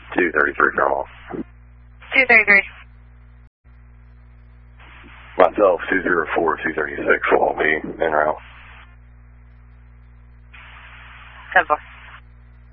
233 Grandma. 233. Myself, 204, 236 will all be en route. 10-4.